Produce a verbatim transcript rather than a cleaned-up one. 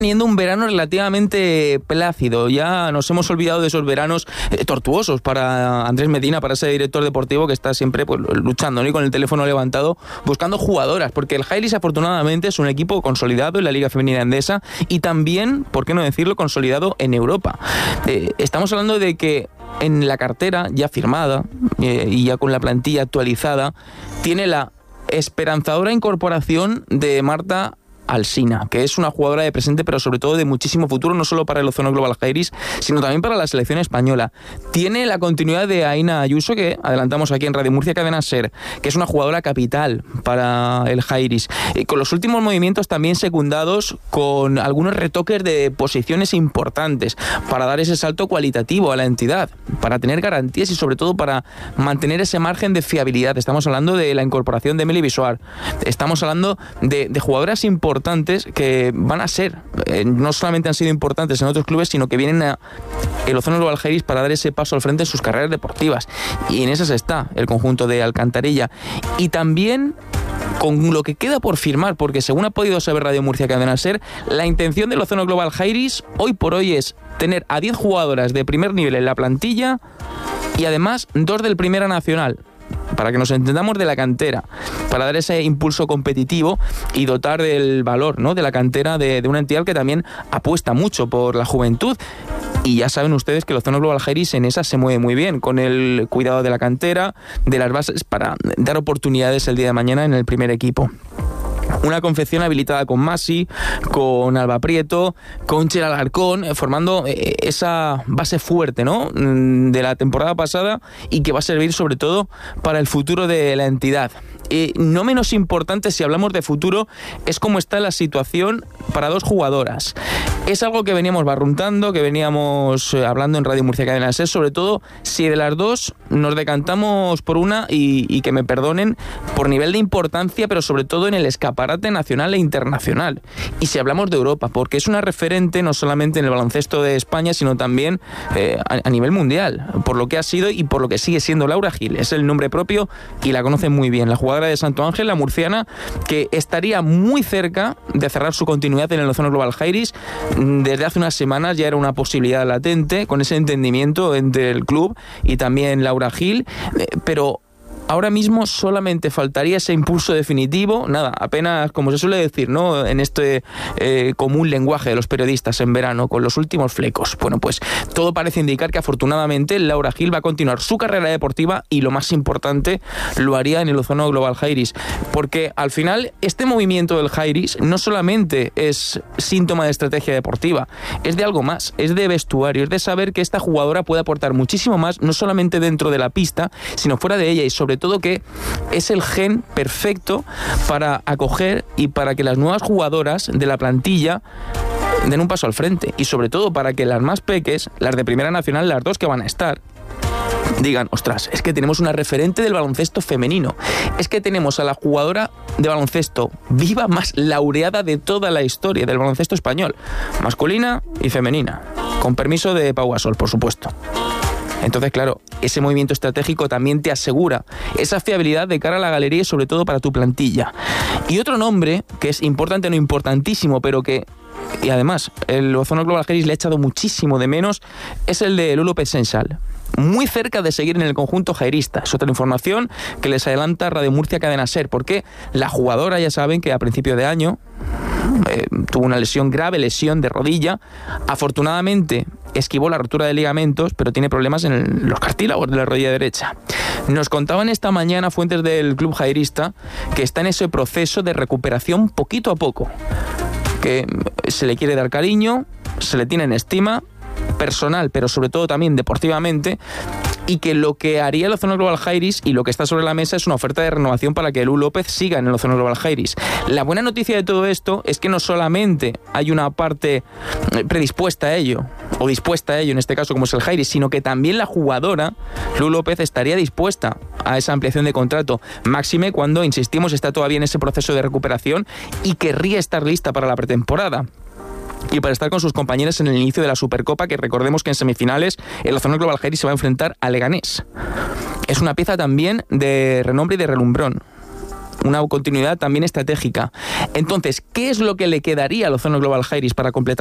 teniendo un verano relativamente plácido. Ya nos hemos olvidado de esos veranos eh, tortuosos para Andrés Medina, para ese director deportivo que está siempre pues, luchando, ¿no? Y con el teléfono levantado buscando jugadoras, porque el Jairis afortunadamente es un equipo consolidado en la Liga Femenina Endesa y también, por qué no decirlo, consolidado en Europa. Eh, estamos hablando de que en la cartera ya firmada eh, y ya con la plantilla actualizada tiene la esperanzadora incorporación de Marta Alsina, que es una jugadora de presente, pero sobre todo de muchísimo futuro, no solo para el Ozono Global Jairis, sino también para la selección española. Tiene la continuidad de Aina Ayuso, que adelantamos aquí en Radio Murcia Cadena Ser, que es una jugadora capital para el Jairis, y con los últimos movimientos también secundados con algunos retoques de posiciones importantes para dar ese salto cualitativo a la entidad, para tener garantías y sobre todo para mantener ese margen de fiabilidad. Estamos hablando de la incorporación de Meli Bisuar, estamos hablando de, de jugadoras importantes que van a ser, eh, no solamente han sido importantes en otros clubes, sino que vienen a el Ozono Global Jairis para dar ese paso al frente en sus carreras deportivas. Y en esas está el conjunto de Alcantarilla. Y también con lo que queda por firmar, porque según ha podido saber Radio Murcia Cadena Ser, la intención del Ozono Global Jairis hoy por hoy es tener a diez jugadoras de primer nivel en la plantilla y además dos del Primera Nacional, para que nos entendamos, de la cantera, para dar ese impulso competitivo y dotar del valor, ¿no?, de la cantera de, de una entidad que también apuesta mucho por la juventud. Y ya saben ustedes que el Ozono Global Jairis en esa se mueve muy bien, con el cuidado de la cantera, de las bases, para dar oportunidades el día de mañana en el primer equipo. Una confección habilitada con Masi, con Alba Prieto, con Chela Alarcón, formando esa base fuerte, ¿no?, de la temporada pasada y que va a servir sobre todo para el futuro de la entidad. Eh, no menos importante, si hablamos de futuro, es cómo está la situación para dos jugadoras. Es algo que veníamos barruntando, que veníamos hablando en Radio Murcia Cadena Ser, sobre todo si de las dos nos decantamos por una y, y que me perdonen, por nivel de importancia, pero sobre todo en el escaparate nacional e internacional. Y si hablamos de Europa, porque es una referente no solamente en el baloncesto de España, sino también eh, a, a nivel mundial, por lo que ha sido y por lo que sigue siendo Laura Gil. Es el nombre propio y la conocen muy bien. La jugadora de Santo Ángel, la murciana, que estaría muy cerca de cerrar su continuidad en el Ozono Global Jairis. Desde hace unas semanas ya era una posibilidad latente, con ese entendimiento entre el club y también Laura Gil, eh, pero ahora mismo solamente faltaría ese impulso definitivo, nada, apenas, como se suele decir, ¿no?, en este eh, común lenguaje de los periodistas en verano, con los últimos flecos. Bueno, pues todo parece indicar que afortunadamente Laura Gil va a continuar su carrera deportiva y, lo más importante, lo haría en el Ozono Global Jairis, porque al final este movimiento del Jairis no solamente es síntoma de estrategia deportiva, es de algo más, es de vestuario, es de saber que esta jugadora puede aportar muchísimo más, no solamente dentro de la pista, sino fuera de ella, y sobre todo que es el gen perfecto para acoger y para que las nuevas jugadoras de la plantilla den un paso al frente, y sobre todo para que las más peques, las de Primera Nacional, las dos que van a estar, digan, ostras, es que tenemos una referente del baloncesto femenino, es que tenemos a la jugadora de baloncesto viva más laureada de toda la historia del baloncesto español, masculina y femenina, con permiso de Pau Gasol, por supuesto. Entonces, claro, ese movimiento estratégico también te asegura esa fiabilidad de cara a la galería y sobre todo para tu plantilla. Y otro nombre que es importante, no importantísimo, pero que, y además el Ozono Global Jairis le ha echado muchísimo de menos, es el de Lulu López Sensal. Muy cerca de seguir en el conjunto jairista. Es otra información que les adelanta Radio Murcia Cadena Ser, porque la jugadora, ya saben que a principio de año eh, tuvo una lesión grave, lesión de rodilla. Afortunadamente esquivó la rotura de ligamentos, pero tiene problemas en el, los cartílagos de la rodilla derecha. Nos contaban esta mañana fuentes del club jairista que está en ese proceso de recuperación poquito a poco, que se le quiere dar cariño, se le tiene en estima personal, pero sobre todo también deportivamente, y que lo que haría el Ozono Global Jairis y lo que está sobre la mesa es una oferta de renovación para que Lulu López siga en el Ozono Global Jairis. La buena noticia de todo esto es que no solamente hay una parte predispuesta a ello, o dispuesta a ello en este caso como es el Jairis, sino que también la jugadora Lulu López estaría dispuesta a esa ampliación de contrato, máxime cuando, insistimos, está todavía en ese proceso de recuperación y querría estar lista para la pretemporada y para estar con sus compañeras en el inicio de la Supercopa, que recordemos que en semifinales el Ozono Global Jairis se va a enfrentar a Leganés. Es una pieza también de renombre y de relumbrón. una continuidad también estratégica. Entonces, ¿qué es lo que le quedaría al Ozono Global Jairis para completar